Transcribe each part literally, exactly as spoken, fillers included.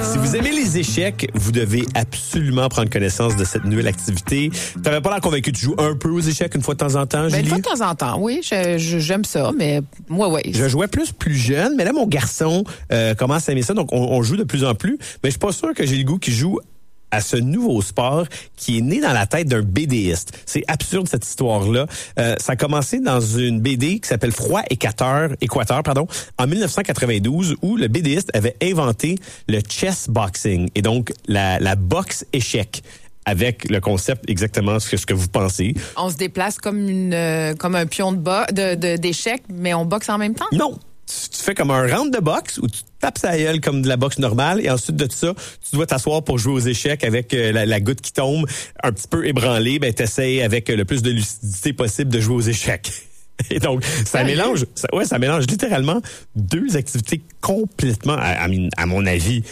Si vous aimez les échecs, vous devez absolument prendre connaissance de cette nouvelle activité. T'avais pas l'air convaincu, tu joues un peu aux échecs une fois de temps en temps, Ben, Julie? une fois de temps en temps, oui. Je, je, j'aime ça, mais moi, oui. Je jouais plus plus jeune, mais là, mon garçon euh, commence à aimer ça, donc on, on joue de plus en plus. Mais je suis pas sûr que j'ai le goût qu'il joue à ce nouveau sport qui est né dans la tête d'un BDiste. C'est absurde, cette histoire-là. Euh, ça a commencé dans une B D qui s'appelle Froid Équateur, Équateur, pardon, en dix-neuf cent quatre-vingt-douze, où le BDiste avait inventé le chess boxing, et donc la, la boxe échec, avec le concept exactement ce que, ce que vous pensez. On se déplace comme une euh, comme un pion de bas de, de d'échecs, mais on boxe en même temps? Non! Tu, tu fais comme un round de boxe où tu tapes sa gueule comme de la boxe normale, et ensuite de ça, tu dois t'asseoir pour jouer aux échecs avec euh, la, la goutte qui tombe, un petit peu ébranlée, ben t'essayes avec le plus de lucidité possible de jouer aux échecs. Et donc, ça Sérieux? mélange, ça, ouais, ça mélange littéralement deux activités complètement, à, à, à mon avis,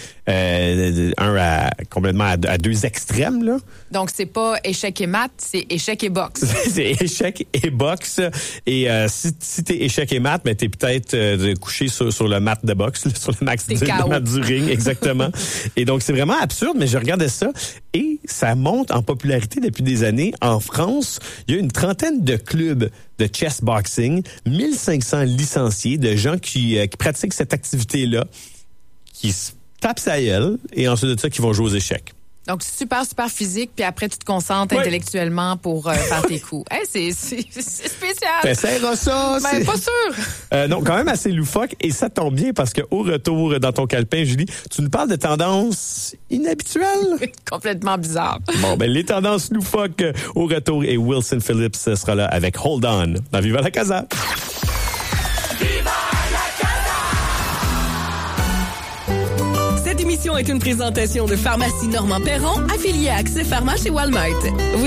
euh, un à, complètement à, à deux extrêmes, là. Donc, c'est pas échec et maths, c'est échec et boxe. C'est échec et boxe. Et euh, si, si t'es échec et maths, ben t'es peut-être euh, couché sur, sur le mat de boxe, là, sur le max du, le mat du ring, exactement. Et donc, c'est vraiment absurde, mais je regardais ça et ça monte en popularité depuis des années. En France, il y a une trentaine de clubs de chess boxing, mille cinq cents licenciés de gens qui, euh, qui pratiquent cette activité-là, qui se tapent sa gueule, et ensuite de ça, qui vont jouer aux échecs. Donc, super, super physique, puis après, tu te concentres oui. intellectuellement pour euh, faire tes coups. Hey, c'est, c'est, c'est spécial. T'essaieras ça. Ben, c'est... pas sûr. Euh, non, quand même assez loufoque, et ça tombe bien parce que au retour dans ton calepin, Julie, tu nous parles de tendances inhabituelles. Complètement bizarre. Bon, ben, les tendances loufoques au retour, et Wilson Phillips sera là avec Hold On dans Viva la Casa. Cette émission est une présentation de Pharmacie Normand Perron, affiliée à Accès Pharma chez Walmart. Vous